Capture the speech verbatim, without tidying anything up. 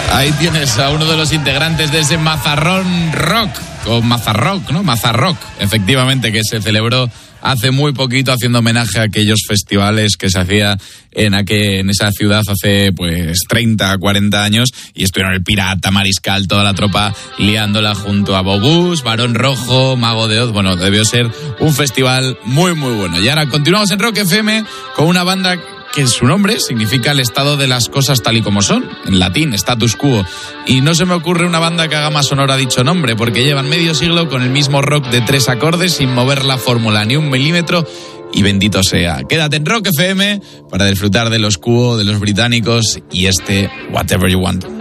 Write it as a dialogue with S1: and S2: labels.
S1: Ahí tienes a uno de los integrantes de ese Mazarrón Rock, o Mazarrock, ¿no? Mazarrock, efectivamente, que se celebró hace muy poquito haciendo homenaje a aquellos festivales que se hacía en, aquel, en esa ciudad hace pues treinta, cuarenta años, y estuvieron el Pirata, Mariscal, toda la tropa liándola junto a Bogus, Barón Rojo, Mago de Oz. Bueno, debió ser un festival muy muy bueno. Y ahora continuamos en Rock F M con una banda que su nombre significa el estado de las cosas tal y como son, en latín, status quo. Y no se me ocurre una banda que haga más honor a dicho nombre, porque llevan medio siglo con el mismo rock de tres acordes sin mover la fórmula ni un milímetro, y bendito sea. Quédate en Rock F M para disfrutar de los Quo, de los británicos y este Whatever You Want.